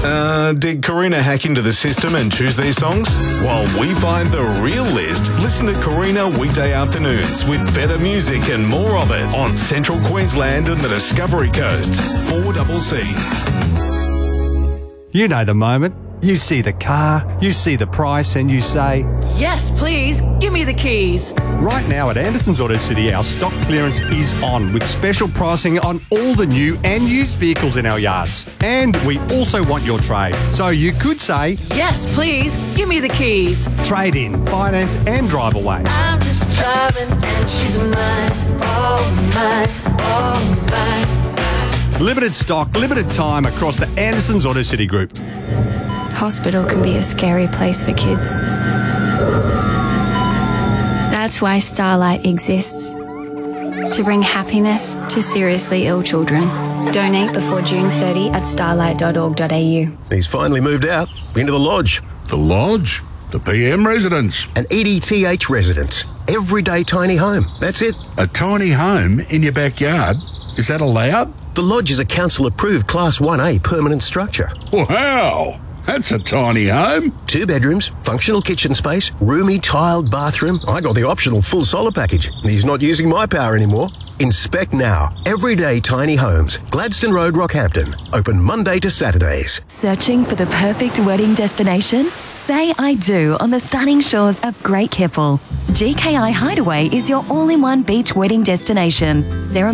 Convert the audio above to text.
Did Karina hack into the system and choose these songs? While we find the real list, listen to Karina weekday afternoons with better music and more of it on Central Queensland and the Discovery Coast. 4CC. You know the moment. You see the car, you see the price, and you say, "Yes, please, give me the keys." Right now at Anderson's Auto City, our stock clearance is on with special pricing on all the new and used vehicles in our yards. And we also want your trade. So you could say, "Yes, please, give me the keys." trade in, finance and drive away. I'm just driving and she's mine, oh mine, oh mine. Limited stock, limited time across the Anderson's Auto City Group. Hospital can be a scary place for kids. That's why Starlight exists. To bring happiness to seriously ill children. Donate before June 30 at starlight.org.au. He's finally moved out into the lodge. The lodge? The PM residence? An EDTH residence. Everyday tiny home. That's it. A tiny home in your backyard? Is that allowed? The lodge is a council-approved Class 1A permanent structure. Wow! That's a tiny home. 2 bedrooms, functional kitchen space, roomy tiled bathroom. I got the optional full solar package. He's not using my power anymore. Inspect now. Everyday Tiny Homes. Gladstone Road, Rockhampton. Open Monday to Saturdays. Searching for the perfect wedding destination? Say I do on the stunning shores of Great Keppel. GKI Hideaway is your all-in-one beach wedding destination.